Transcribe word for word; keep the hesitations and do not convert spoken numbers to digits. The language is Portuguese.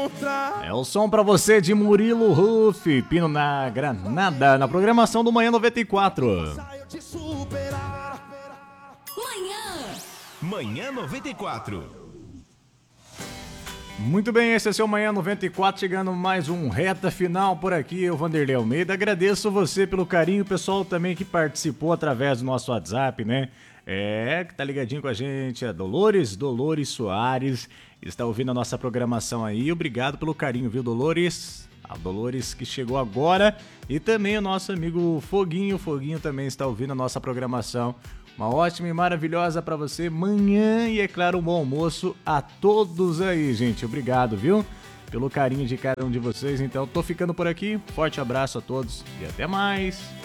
É o som pra você de Murilo Ruff, Pino na Granada, na programação do Manhã noventa e quatro. Manhã. Manhã noventa e quatro. Muito bem, esse é o seu Manhã noventa e quatro, chegando mais um reta final por aqui, eu Vanderlei Almeida, agradeço você pelo carinho, o pessoal também que participou através do nosso WhatsApp, né, é, que tá ligadinho com a gente, a Dolores, Dolores Soares, está ouvindo a nossa programação aí, obrigado pelo carinho, viu, Dolores? A Dolores que chegou agora, e também o nosso amigo Foguinho, Foguinho também está ouvindo a nossa programação. Uma ótima e maravilhosa pra você manhã e, é claro, um bom almoço a todos aí, gente. Obrigado, viu? Pelo carinho de cada um de vocês. Então, tô ficando por aqui. Forte abraço a todos e até mais.